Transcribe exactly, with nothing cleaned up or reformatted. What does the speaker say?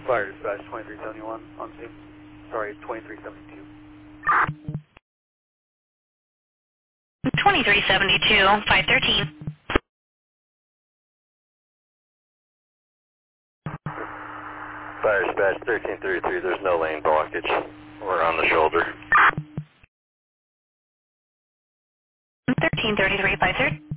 Fire dispatch twenty-three seventy-one on scene. Sorry, twenty-three seventy-two. twenty-three seventy-two, five thirteen. Fire dispatch thirteen thirty-three, there's no lane blockage. We're on the shoulder. thirteen thirty-three, five thirty.